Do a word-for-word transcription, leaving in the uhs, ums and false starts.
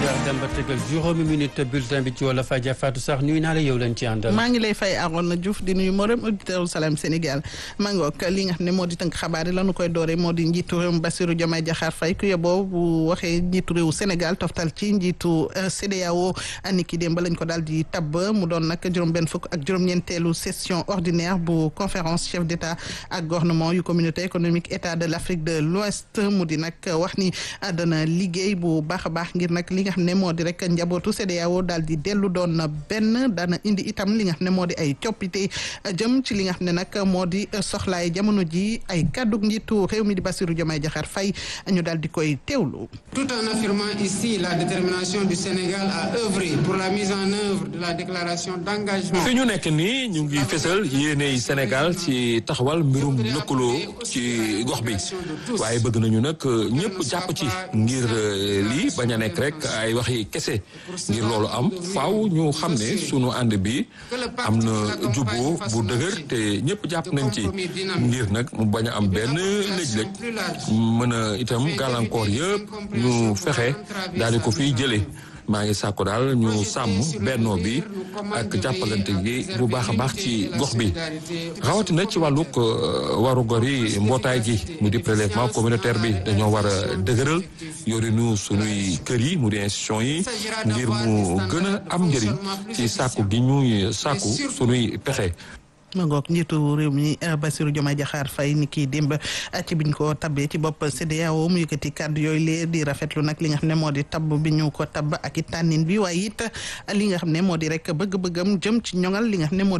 heures dem ba tegal juróomi minute bulletin bi ci wala Fadia Fatou sax nuyu naa la yow lañ ci àndal. maa ngi lay fay Arona Diouf di nuyu mboolem auditeur Salam Sénégal maa ngi ak li nga xam ne moo di tënk xabaar yi lanu koy doore moo di njiitu réew Bassirou Diomaye Diakhar Faye ku yeboo bu waxee njiitu réew Sénégal toftal ci njiitu C E D E A O ni ki démb lañ ko daal di tabb mu doon nag juróom-benn fukk ak juróom-ñeenteelu session ordinaire bu conférence chef d'état ak gouvernement yu communauté économique état de l'Afrique de l'Ouest mu di nag wax ni dana liggéey bu baax a baax ngir nag li nga xam ne moo di rek njabootu C E D E A O daal di dellu doon benn dana indi itam li nga xam ne moo di ay coppite jëm ci li nga xam ne nag moo di soxlaay jamono ji ay kàddu njiitu réew mi di Bassirou Diomaye Diakhar Faye ñu daal di koy teewlu. Tout en affirmant ici la détermination du Sénégal à œuvrer pour la mise en œuvre de la déclaration d'engagement. fi ñu nekk nii ñu ngi fësal yéeney Sénégal ci taxawal mbirum lëkkaloo ci gox bi waaye bëgg nañu nag ñëpp jàpp ci ngir lii bañ a nekk rek ay waxi kese ngir loolu am faaw ñu xam ne sunu ànd bi am na juboo bu dëgër te ñëpp jàpp nañ ci ngir nag mu bañ a am benn lëj-lëj mën a itam gàllankoor yëpp ñu fexe daal di ko fiy jëlee maa ngi sàkku daal ñu sàmm bennoo bi ak jàppalante gi bu baax a baax ci gox bi rawatina ci wàllug waru gor yi mbootaay gi mu di prélèvement communautaire bi dañoo war a dëgëral yorinu sunuy kër yi mu di institution yi ngir mu gën a am njëriñ ci sàkku gi ñuy sàkku sunuy pexe. ma ngoog njiitu réew mi Bassirou Diomaye Diakhar Faye ni kii démb ci biñ ko tabbee ci bopp C E D E A O mu yëkkati kàddu yooyu lee di rafetlu nag li nga xam ne moo di tabb bi ñu ko tabb ak it tànnin bi waaye it li nga xam ne moo di rek bëgg-bëggam jëm ci ñoŋal li nga xam ne moo